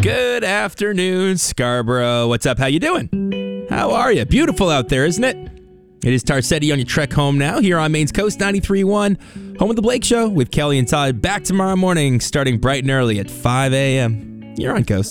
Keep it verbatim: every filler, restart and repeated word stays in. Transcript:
Good afternoon, Scarborough. What's up? How you doing? How are you? Beautiful out there, isn't it? It is Tarsetti on your trek home now here on Maine's Coast ninety-three point one. Home of the Blake Show with Kelly and Todd back tomorrow morning starting bright and early at five a.m. You're on Coast.